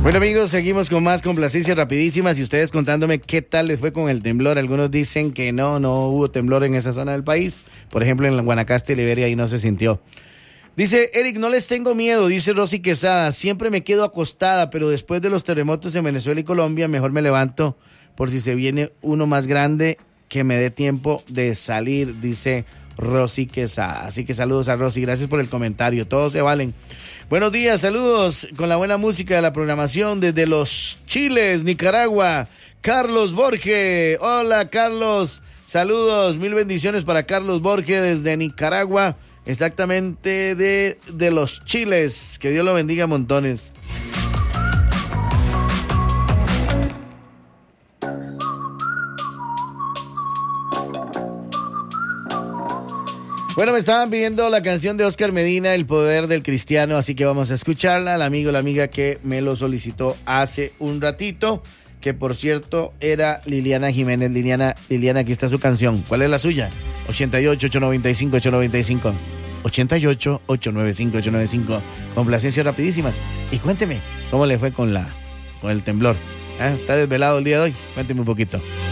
Bueno amigos, seguimos con más complacencias rapidísimas y ustedes contándome qué tal les fue con el temblor. Algunos dicen que no hubo temblor en esa zona del país. Por ejemplo, en Guanacaste, Liberia, ahí no se sintió. Dice Eric, no les tengo miedo, dice Rosy Quesada. Siempre me quedo acostada, pero después de los terremotos en Venezuela y Colombia, mejor me levanto por si se viene uno más grande que me dé tiempo de salir, dice Rosy Quesada. Así que saludos a Rosy, gracias por el comentario, todos se valen. Buenos días, saludos con la buena música de la programación desde Los Chiles, Nicaragua. Carlos Borge, hola Carlos, saludos, mil bendiciones para Carlos Borge desde Nicaragua, exactamente de Los Chiles, que Dios lo bendiga montones. Bueno, me estaban pidiendo la canción de Oscar Medina, El Poder del Cristiano, así que vamos a escucharla. El amigo, la amiga que me lo solicitó hace un ratito, que por cierto era Liliana Jiménez. Liliana, aquí está su canción. ¿Cuál es la suya? 88-895-895. 88-895-895. Complacencias rapidísimas. Y cuénteme, ¿cómo le fue con el temblor? ¿Está desvelado el día de hoy? Cuénteme un poquito.